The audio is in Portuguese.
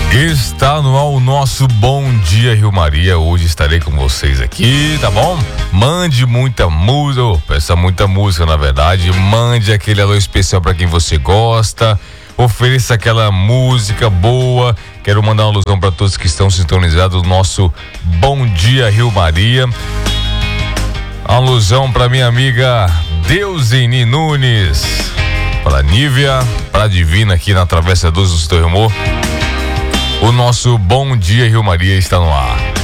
Está no ar o nosso Bom Dia Rio Maria. Hoje estarei com vocês aqui, tá bom? Mande muita música, peça muita música, na verdade. Mande aquele alô especial para quem você gosta. Ofereça aquela música boa. Quero mandar uma alusão para todos que estão sintonizados no nosso Bom Dia Rio Maria. Alusão para minha amiga Deuseni Nunes, para Nívia, para Divina aqui na Travessa 12 do Seu Amor. O nosso Bom Dia Rio Maria está no ar.